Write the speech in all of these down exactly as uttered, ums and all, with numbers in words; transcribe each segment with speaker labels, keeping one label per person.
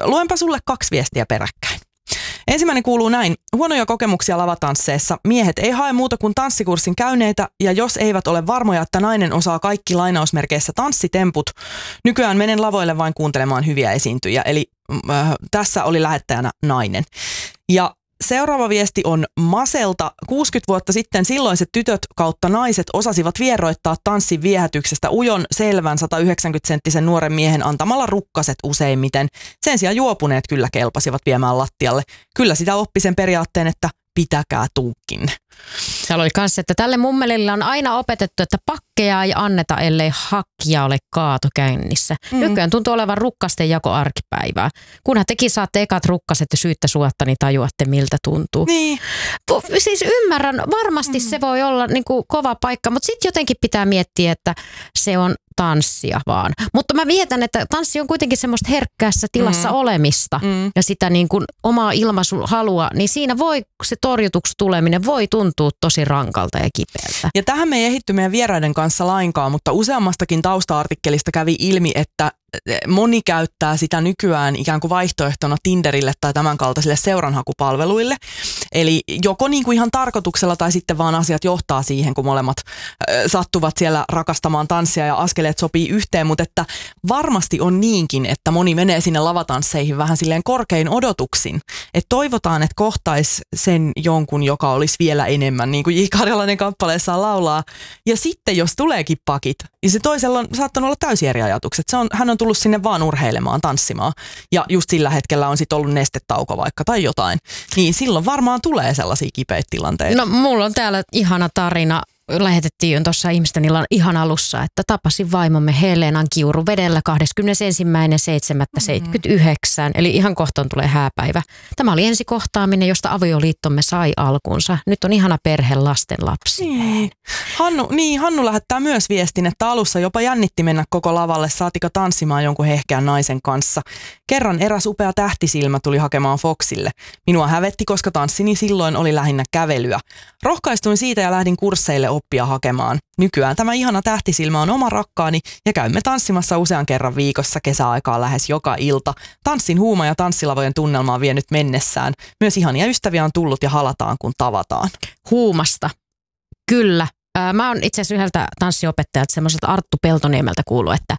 Speaker 1: luenpa sulle kaksi viestiä peräkkäin. Ensimmäinen kuuluu näin. Huonoja kokemuksia lavatansseissa. Miehet ei hae muuta kuin tanssikurssin käyneitä, ja jos eivät ole varmoja, että nainen osaa kaikki lainausmerkeissä tanssitemput, nykyään menen lavoille vain kuuntelemaan hyviä esiintyjiä. Eli äh, tässä oli lähettäjänä nainen. Ja seuraava viesti on Maselta. kuusikymmentä vuotta sitten silloiset tytöt kautta naiset osasivat vieroittaa tanssin viehätyksestä ujon, selvän sata yhdeksänkymmentä senttisen nuoren miehen antamalla rukkaset useimmiten. Sen sijaan juopuneet kyllä kelpasivat viemään lattialle. Kyllä sitä oppi sen periaatteen, että pitäkää tuukin.
Speaker 2: Täällä oli kanssa, että tälle mummelille on aina opetettu, että pakkeja ei anneta, ellei hakkia ole kaatokäynnissä. Mm. Nykyään tuntuu olevan rukkasten jako arkipäivää. Kunhan tekin saatte ekat rukkaset ja syyttä suotta, niin tajuatte miltä tuntuu.
Speaker 1: Niin.
Speaker 2: Siis ymmärrän, varmasti mm. se voi olla niin kuin kova paikka, mutta sitten jotenkin pitää miettiä, että se on tanssia vaan. Mutta mä vietän, että tanssi on kuitenkin semmoista herkkäässä tilassa mm. olemista mm. ja sitä niin kuin omaa ilmaisuhalua, niin siinä voi se torjutuksi tuleminen voi tuntua tosi rankalta ja kipeältä.
Speaker 1: Ja tähän me ei ehditty meidän vieraiden kanssa lainkaan, mutta useammastakin tausta-artikkelista kävi ilmi, että moni käyttää sitä nykyään ikään kuin vaihtoehtona Tinderille tai tämän kaltaisille seuranhakupalveluille. Eli joko niin kuin ihan tarkoituksella tai sitten vaan asiat johtaa siihen, kun molemmat sattuvat siellä rakastamaan tanssia ja askeleet sopii yhteen, mutta että varmasti on niinkin, että moni menee sinne lavatansseihin vähän silleen korkein odotuksin. Että toivotaan, että kohtaisi sen jonkun, joka olisi vielä enemmän, niin kuin J. Karjalainen kappaleessaan laulaa. Ja sitten jos tuleekin pakit, niin se toisella on saattanut olla täysin eri ajatukset. Se on, hän on tullut sinne vaan urheilemaan, tanssimaan. Ja just sillä hetkellä on sitten ollut nestetauko vaikka tai jotain. Niin silloin varmaan tulee sellaisia kipeitä tilanteita.
Speaker 2: No mulla on täällä ihana tarina. Lähetettiin tuossa ihmisten illan ihan alussa, että tapasin vaimomme Helenan Kiuruvedellä kahdeskymmenesensimmäinen seitsemättä seitsemänkymmentäyhdeksän, eli ihan kohtaan tulee hääpäivä. Tämä oli ensikohtaaminen, josta avioliittomme sai alkunsa. Nyt on ihana perhe lasten lapsi.
Speaker 1: Niin. Hannu, niin, Hannu lähettää myös viestin, että alussa jopa jännitti mennä koko lavalle, saatika tanssimaan jonkun hehkeän naisen kanssa. Kerran eräs upea tähtisilmä tuli hakemaan Foxille. Minua hävetti, koska tanssini silloin oli lähinnä kävelyä. Rohkaistuin siitä ja lähdin kursseille oppia hakemaan. Nykyään tämä ihana tähtisilmä on oma rakkaani ja käymme tanssimassa usean kerran viikossa kesäaikaa lähes joka ilta. Tanssin huuma ja tanssilavojen tunnelma on vienyt mennessään. Myös ihania ystäviä on tullut ja halataan kun tavataan.
Speaker 2: Huumasta. Kyllä. Mä oon itse asiassa yhdeltä tanssiopettajalta semmoiselta Arttu Peltoniemeltä kuullut, että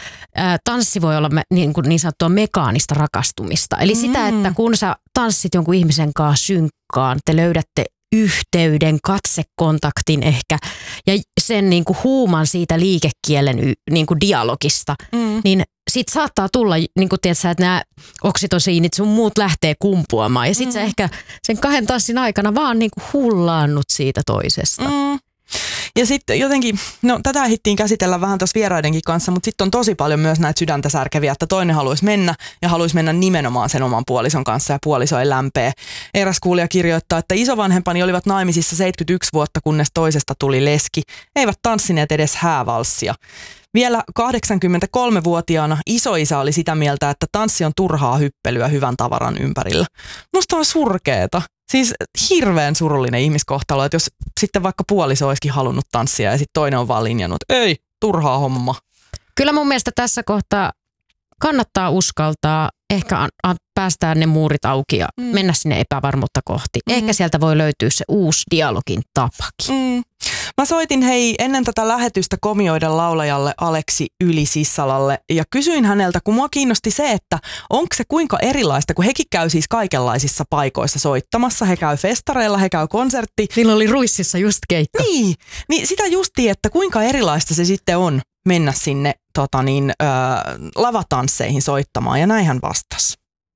Speaker 2: tanssi voi olla niin, kuin niin sanottua mekaanista rakastumista. Eli mm. sitä, että kun sä tanssit jonkun ihmisen kanssa synkkaan, te löydätte yhteyden, katsekontaktin ehkä ja sen niin kuin huuman siitä liikekielen niin kuin dialogista, mm. niin sit saattaa tulla, niin kuin tiedät sä, että nämä oksitosiinit sun muut lähtee kumpuamaan ja sit mm. sä ehkä sen kahden tanssin aikana vaan niin kuin hullaannut siitä toisesta.
Speaker 1: Mm. Ja sitten jotenkin, no tätä ehdittiin käsitellä vähän tuossa vieraidenkin kanssa, mutta sitten on tosi paljon myös näitä sydäntä särkeviä, että toinen haluaisi mennä ja haluaisi mennä nimenomaan sen oman puolison kanssa ja puoliso ei lämpee. Eräs kuulija kirjoittaa, että isovanhempani olivat naimisissa seitsemänkymmentäyksi vuotta, kunnes toisesta tuli leski. Eivät tanssineet edes häävalssia. Vielä kahdeksankymmentäkolmevuotiaana isoisä oli sitä mieltä, että tanssi on turhaa hyppelyä hyvän tavaran ympärillä. Musta on surkeeta. Siis hirveän surullinen ihmiskohtalo, että jos sitten vaikka puoliso olisikin halunnut tanssia ja sitten toinen on vaan linjannut, ei, turhaa homma.
Speaker 2: Kyllä mun mielestä tässä kohtaa kannattaa uskaltaa, ehkä an, an, päästään ne muurit auki ja mm. mennä sinne epävarmuutta kohti. Mm. Ehkä sieltä voi löytyä se uusi dialogin tapakin.
Speaker 1: Mm. Mä soitin hei ennen tätä lähetystä komioiden laulajalle Aleksi Yli-Sissalalle ja kysyin häneltä, kun mua kiinnosti se, että onko se kuinka erilaista, kun hekin käy siis kaikenlaisissa paikoissa soittamassa. He käy festareilla, he käy konsertti.
Speaker 2: Niillä oli Ruississa just keikka.
Speaker 1: Niin, niin sitä justiin, että kuinka erilaista se sitten on mennä sinne tota niin, ö, lavatansseihin soittamaan ja näin hän vastasi.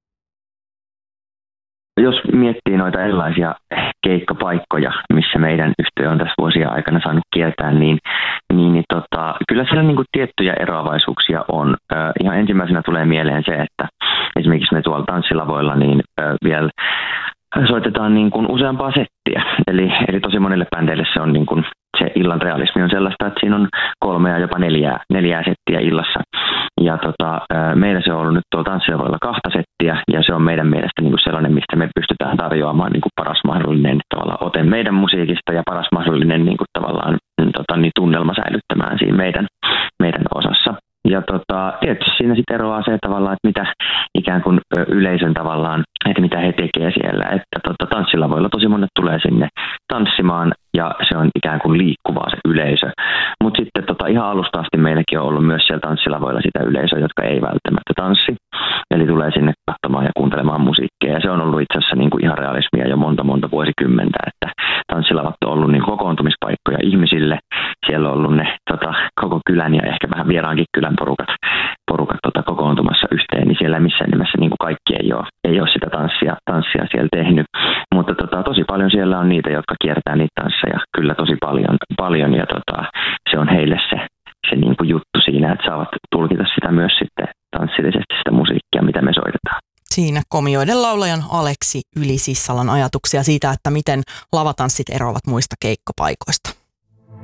Speaker 3: Jos miettii noita erilaisia keikkapaikkoja, missä meidän yhtye on tässä vuosien aikana saanut kieltää, niin, niin, niin tota, kyllä siellä niin kuin tiettyjä eroavaisuuksia on. Äh, ihan ensimmäisenä tulee mieleen se, että esimerkiksi me tuolla tanssilavoilla niin äh, vielä soitetaan niin kuin useampaa settiä. Eli, eli tosi monille bändeille se on niin kuin, se illan realismi on sellaista, että siinä on kolme ja jopa neljää, neljää settiä illassa. Ja tota, meillä se on ollut nyt tuolla tanssilavoilla kahta settiä, ja se on meidän mielestä niin kuin sellainen, mistä me pystytään tarjoamaan niin kuin paras mahdollinen tavallaan ote meidän musiikista ja paras mahdollinen niin kuin tavallaan tota, niin tunnelma säilyttämään siinä meidän, meidän osassa. Ja tota, tietysti siinä sitten eroaa se tavallaan, että mitä ikään kuin yleisön tavallaan, että mitä he tekee siellä. Että tota, tanssilavoilla tosi monet tulee sinne tanssimaan ja se on ikään kuin liikkuvaa se yleisö. Mutta sitten tota, ihan alusta asti meilläkin on ollut myös siellä tanssilavoilla sitä yleisöä, jotka ei välttämättä tanssi. Eli tulee sinne katsomaan ja kuuntelemaan musiikkia. Ja se on ollut itse asiassa niin kuin ihan realismia jo monta monta vuosikymmentä, että tanssilavat on ollut niin kokoontumispaikkoja ihmisille. Siellä on ollut ne tota, koko kylän ja ehkä vähän vieraankin kylän porukat, porukat tota, kokoontumassa yhteen, niin siellä missään nimessä niin kuin kaikki ei ole, ei ole sitä tanssia, tanssia siellä tehnyt. Mutta tota, tosi paljon siellä on niitä, jotka kiertää niitä tansseja kyllä tosi paljon, paljon ja tota, se on heille se, se niin kuin juttu siinä, että saavat tulkita sitä myös sitten tanssillisesti sitä musiikkia, mitä me soitetaan.
Speaker 1: Siinä Komioiden laulajan Aleksi Yli-Sissalan ajatuksia siitä, että miten lavatanssit eroavat muista keikkapaikoista.